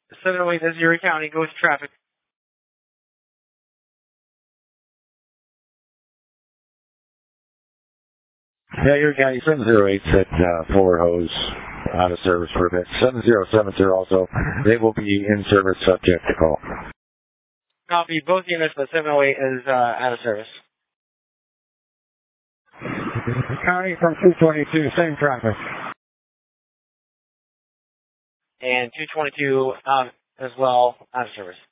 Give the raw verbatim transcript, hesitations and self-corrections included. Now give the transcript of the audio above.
seven oh eight, this is Erie County. Go with traffic. Yeah, Erie County seven oh eight at uh, Fuller Hose out of service for a bit. seven oh seven zero also. They will be in service subject to call. Copy both units, but seven oh eight is uh, out of service. County from two twenty-two, same traffic. And two twenty-two um, as well, out of service.